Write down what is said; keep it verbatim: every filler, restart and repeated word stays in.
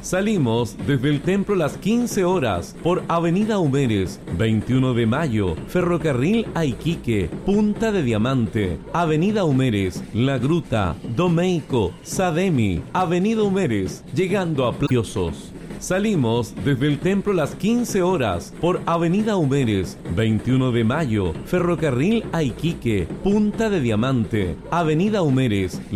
Salimos desde el templo a las quince horas por Avenida Humeres, veintiuno de mayo, Ferrocarril a Iquique, Punta de Diamante, Avenida Humeres, La Gruta, Domeico, Sademi, Avenida Humeres, llegando a Preciosos. Salimos desde el templo a las quince horas por Avenida Humeres, veintiuno de mayo, Ferrocarril a Iquique, Punta de Diamante, Avenida Humeres,